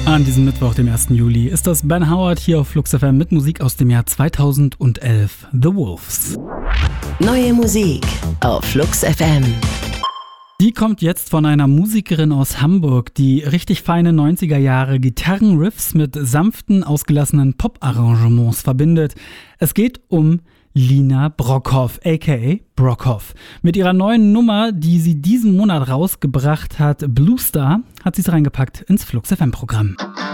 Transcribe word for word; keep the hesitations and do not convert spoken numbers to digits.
An diesem Mittwoch, dem ersten Juli, ist das Ben Howard hier auf Flux F M mit Musik aus dem Jahr zweitausendelf. The Wolves. Neue Musik auf Flux F M. Die kommt jetzt von einer Musikerin aus Hamburg, die richtig feine neunziger Jahre Gitarrenriffs mit sanften, ausgelassenen Pop-Arrangements verbindet. Es geht um Lina Brockhoff, aka Brockhoff. Mit ihrer neuen Nummer, die sie diesen Monat rausgebracht hat, Blue Star, hat sie es reingepackt ins Flux F M-Programm.